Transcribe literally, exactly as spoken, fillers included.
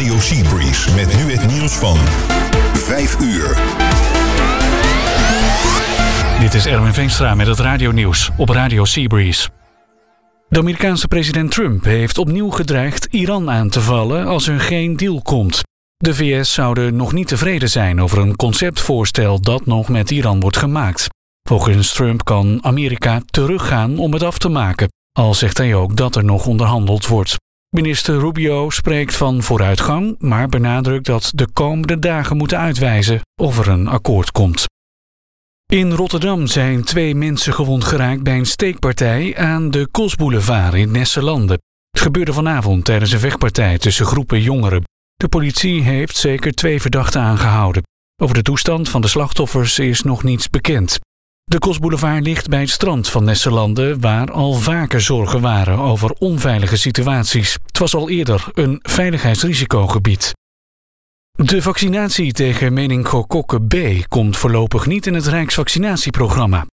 Radio Seabreeze met nu het nieuws van vijf uur. Dit is Erwin Veenstra met het radionieuws op Radio Seabreeze. De Amerikaanse president Trump heeft opnieuw gedreigd Iran aan te vallen als er geen deal komt. De V S zouden nog niet tevreden zijn over een conceptvoorstel dat nog met Iran wordt gemaakt. Volgens Trump kan Amerika teruggaan om het af te maken, al zegt hij ook dat er nog onderhandeld wordt. Minister Rubio spreekt van vooruitgang, maar benadrukt dat de komende dagen moeten uitwijzen of er een akkoord komt. In Rotterdam zijn twee mensen gewond geraakt bij een steekpartij aan de Kosboulevard in Nesselande. Het gebeurde vanavond tijdens een vechtpartij tussen groepen jongeren. De politie heeft zeker twee verdachten aangehouden. Over de toestand van de slachtoffers is nog niets bekend. De Kosboulevard ligt bij het strand van Nesselande, waar al vaker zorgen waren over onveilige situaties. Het was al eerder een veiligheidsrisicogebied. De vaccinatie tegen meningokokken B komt voorlopig niet in het Rijksvaccinatieprogramma.